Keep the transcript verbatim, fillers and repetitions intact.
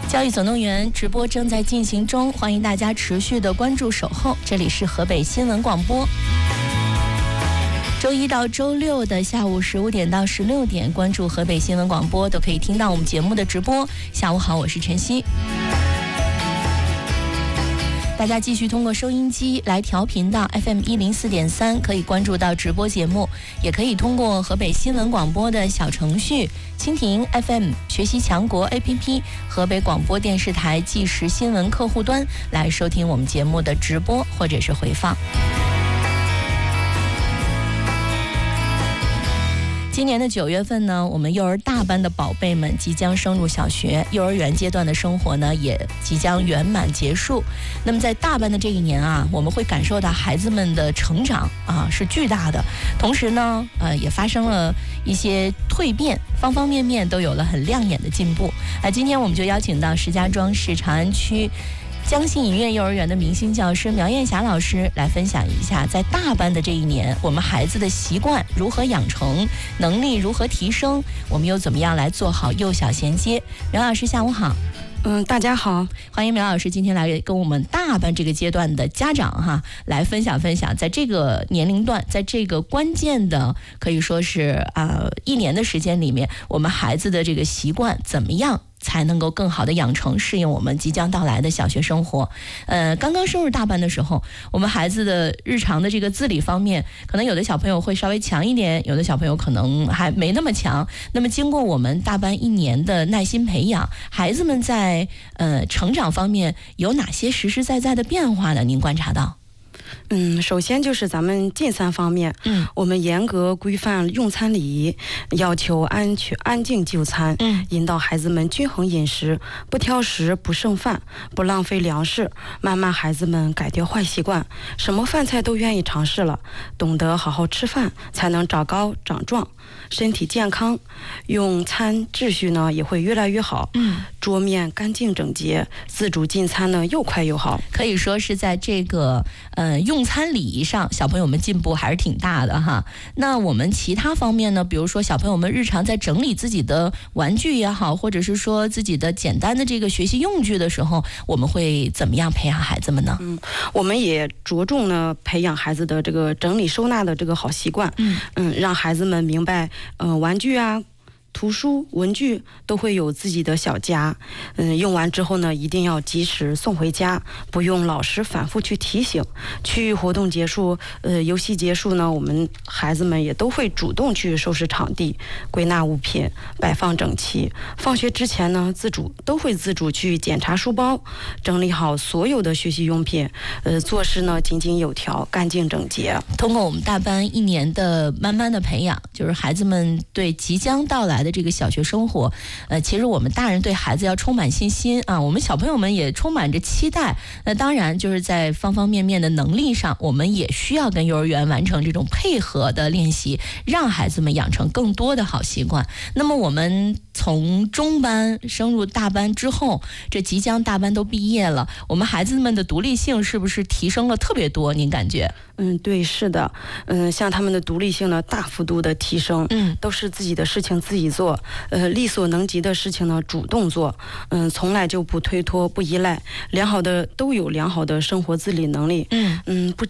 教育总动员直播正在进行中，欢迎大家持续的关注守候。这里是河北新闻广播，周一到周六的下午十五点到十六点，关注河北新闻广播都可以听到我们节目的直播。下午好，我是晨曦。大家继续通过收音机来调频到 F M 一零四点三，可以关注到直播节目，也可以通过河北新闻广播的小程序、蜻蜓 F M、学习强国 A P P、河北广播电视台即时新闻客户端来收听我们节目的直播或者是回放。今年的九月份呢，我们幼儿大班的宝贝们即将升入小学，幼儿园阶段的生活呢也即将圆满结束。那么在大班的这一年啊，我们会感受到孩子们的成长啊是巨大的，同时呢，呃也发生了一些蜕变，方方面面都有了很亮眼的进步。啊，今天我们就邀请到石家庄市长安区江信影院幼儿园的明星教师苗艳霞老师来分享一下，在大班的这一年，我们孩子的习惯如何养成，能力如何提升，我们又怎么样来做好幼小衔接。苗老师下午好。 嗯，大家好， 欢迎苗老师今天来跟我们大班这个阶段的家长哈来分享分享，在这个年龄段，在这个关键的可以说是啊、呃、一年的时间里面，我们孩子的这个习惯怎么样才能够更好的养成，适应我们即将到来的小学生活。呃，刚刚升入大班的时候，我们孩子的日常的这个自理方面，可能有的小朋友会稍微强一点，有的小朋友可能还没那么强。那么经过我们大班一年的耐心培养，孩子们在呃成长方面有哪些实实在在的变化呢？您观察到？ 嗯，首先就是咱们进餐方面， 嗯， 我们严格规范用餐礼仪，要求安全安静就餐， 嗯， 引导孩子们均衡饮食，不挑食，不剩饭，不浪费粮食，慢慢孩子们改掉坏习惯，什么饭菜都愿意尝试了，懂得好好吃饭，才能长高长壮，身体健康，用餐秩序呢也会越来越好， 嗯， 桌面干净整洁，自主进餐呢又快又好， 可以说是在这个呃用餐礼仪上，小朋友们进步还是挺大的哈。那我们其他方面呢，比如说小朋友们日常在整理自己的玩具也好，或者是说自己的简单的这个学习用具的时候，我们会怎么样培养孩子们呢？ 嗯，我们也着重呢培养孩子的这个整理收纳的这个好习惯， 嗯嗯，让孩子们明白，呃，玩具啊、图书、文具都会有自己的小家，嗯，用完之后呢，一定要及时送回家，不用老师反复去提醒。区域活动结束，呃，游戏结束呢，我们孩子们也都会主动去收拾场地、归纳物品、摆放整齐。放学之前呢，自主都会自主去检查书包，整理好所有的学习用品，呃，做事呢井井有条、干净整洁。 通过我们大班一年的慢慢的培养，就是孩子们对即将到来的这个小学生活，呃，其实我们大人对孩子要充满信心啊，我们小朋友们也充满着期待。那当然就是在方方面面的能力上，我们也需要跟幼儿园完成这种配合的练习，让孩子们养成更多的好习惯。那么我们从中班升入大班之后，这即将大班都毕业了，我们孩子们的独立性是不是提升了特别多？您感觉？ 嗯，对，是的，嗯，像他们的独立性呢，大幅度的提升， 嗯， 都是自己的事情自己做，呃，力所能及的事情呢，主动做，嗯，从来就不推脱、不依赖，良好的都有良好的生活自理能力， 嗯嗯，不